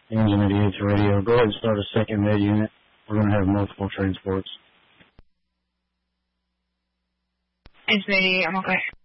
Engine 88 to radio. Go ahead and start a second med unit. We're going to have multiple transports. Engine 88, I'm okay.